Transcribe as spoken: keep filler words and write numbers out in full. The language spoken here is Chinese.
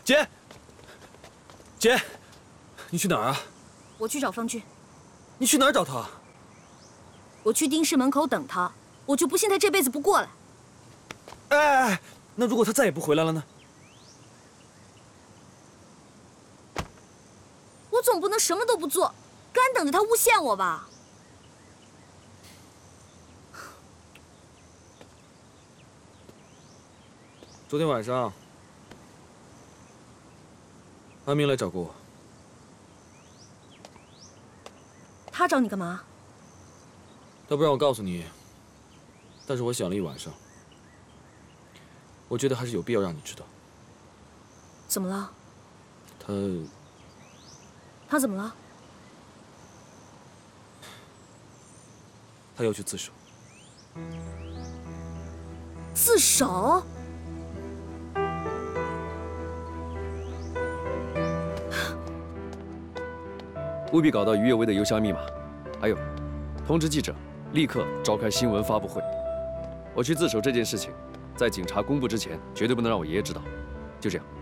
姐，姐，你去哪儿啊？ 我去找方俊。 你去哪儿找他？ 我去丁氏门口等他，我就不信他这辈子不过来。 哎哎哎，那如果他再也不回来了呢？ 我总不能什么都不做，干等着他诬陷我吧？ 昨天晚上，阿明来找过我。 他找你干嘛？ 他不让我告诉你，但是我想了一晚上，我觉得还是有必要让你知道。 怎么了？ 他他怎么了？ 他要去自首。 自首？ 务必搞到于月薇的邮箱密码，还有，通知记者立刻召开新闻发布会。我去自首这件事情，在警察公布之前，绝对不能让我爷爷知道。就这样。